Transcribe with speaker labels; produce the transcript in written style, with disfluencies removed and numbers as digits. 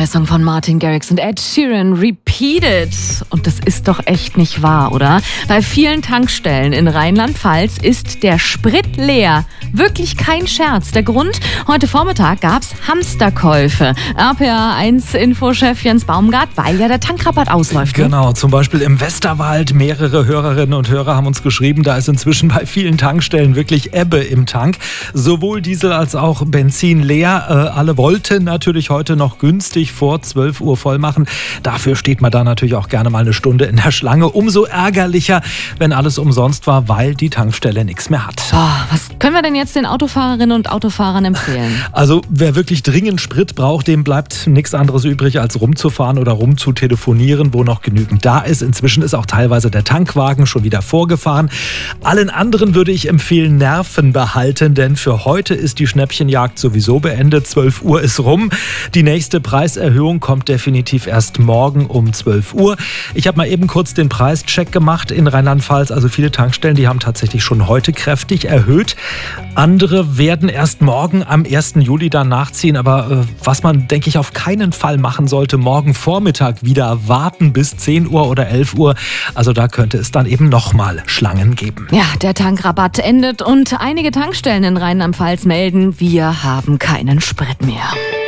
Speaker 1: neuer Song von Martin Garrix und Ed Sheeran, Repeated. Und das ist doch echt nicht wahr, oder? Bei vielen Tankstellen in Rheinland-Pfalz ist der Sprit leer. Wirklich kein Scherz. Der Grund? Heute Vormittag gab's Hamsterkäufe. RPA1-Infochef Jens Baumgart, weil ja der Tankrabatt ausläuft.
Speaker 2: Genau, zum Beispiel im Westerwald. Mehrere Hörerinnen und Hörer haben uns geschrieben, da ist inzwischen bei vielen Tankstellen wirklich Ebbe im Tank. Sowohl Diesel als auch Benzin leer. Alle wollten natürlich heute noch günstig vor 12 Uhr voll machen. Dafür steht man da natürlich auch gerne mal eine Stunde in der Schlange. Umso ärgerlicher, wenn alles umsonst war, weil die Tankstelle nichts mehr hat.
Speaker 1: Was können wir denn jetzt den Autofahrerinnen und Autofahrern empfehlen?
Speaker 2: Also wer wirklich dringend Sprit braucht, dem bleibt nichts anderes übrig, als rumzufahren oder rumzutelefonieren, wo noch genügend da ist. Inzwischen ist auch teilweise der Tankwagen schon wieder vorgefahren. Allen anderen würde ich empfehlen, Nerven behalten, denn für heute ist die Schnäppchenjagd sowieso beendet. 12 Uhr ist rum. Die nächste Preiserhöhung kommt definitiv erst morgen um 12 Uhr. Ich habe mal eben kurz den Preischeck gemacht in Rheinland-Pfalz. Also viele Tankstellen, die haben tatsächlich schon heute kräftig erhöht. Andere werden erst morgen am 1. Juli dann nachziehen. Aber was man, denke ich, auf keinen Fall machen sollte, morgen Vormittag wieder warten bis 10 Uhr oder 11 Uhr. Also da könnte es dann eben nochmal Schlangen geben.
Speaker 1: Ja, der Tankrabatt endet und einige Tankstellen in Rheinland-Pfalz melden, wir haben keinen Sprit mehr.